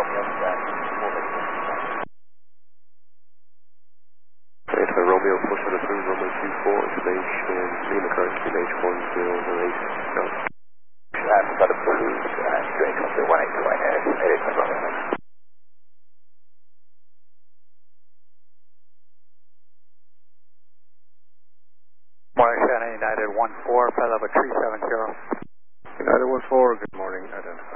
Romeo 473, Romeo 24, information, Lima currency, H1008. I've got a blue, straight from the 182 Romeo. Morning, United 14, flight level 370. United 14, good morning, identify.